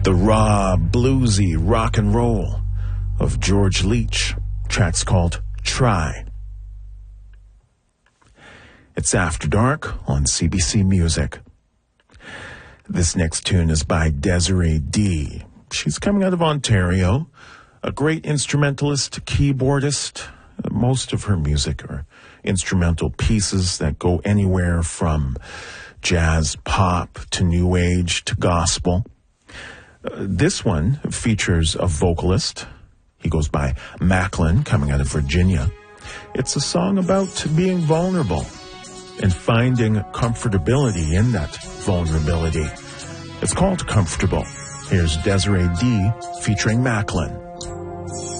the raw, bluesy rock and roll of George Leach. Track's called Try. It's After Dark on CBC Music. This next tune is by Desiree D. She's coming out of Ontario, a great instrumentalist, keyboardist. Most of her music are instrumental pieces that go anywhere from jazz, pop, to new age, to gospel. This one features a vocalist. He goes by Macklin, coming out of Virginia. It's a song about being vulnerable and finding comfortability in that vulnerability. It's called Comfortable. Here's Desiree D featuring Macklin.